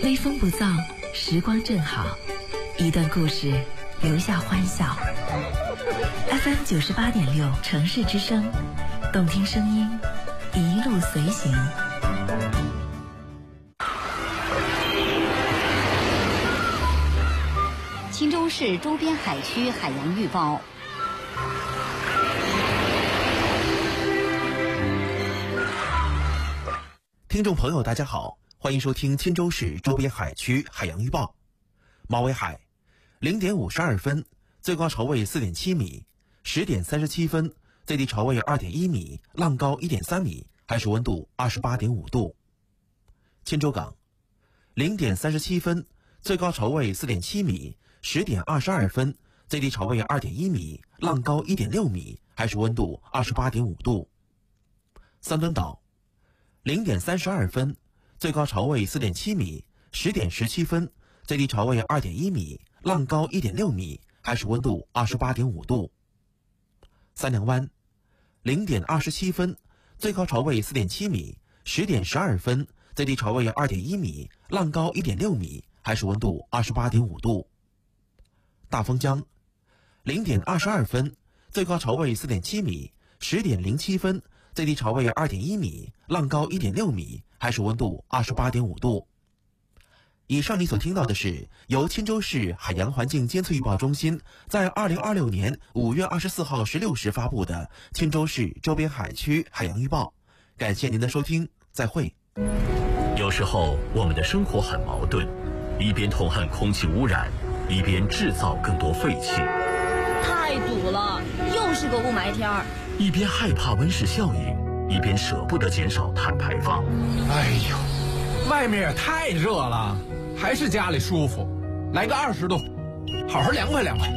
微风不燥，时光正好，一段故事留下欢笑。FM 98.6城市之声，动听声音，一路随行。 青州市周边海区海洋预报。 听众朋友大家好，欢迎收听钦州市周边海区海洋预报。马尾海0点52分，最高潮位4.7米；10点37分，最低潮位2.1米，浪高1.3米，海水温度28.5度。钦州港0点37分，最高潮位4.7米；10点22分，最低潮位2.1米，浪高1.6米，海水温度28.5度。三墩岛0点32分，最高潮位4.7米；10点17分，最低潮位2.1米，浪高1.6米，海水温度28.5度。三娘湾0点27分，最高潮位4.7米；10点12分，最低潮位2.1米，浪高1.6米，海水温度28.5度。大丰江0点22分，最高潮位4.7米；10点07分，最低潮位2.1米，浪高1.6米，海水温度28.5度。以上你所听到的是由钦州市海洋环境监测预报中心在2026年5月24号16时发布的钦州市周边海区海洋预报。感谢您的收听，再会。 有时候我们的生活很矛盾，一边痛恨空气污染，一边制造更多废气。 太堵了，又是个雾霾天儿。 一边害怕温室效应，一边舍不得减少碳排放。 哎呦，外面也太热了，还是家里舒服。来个20度，好好凉快凉快。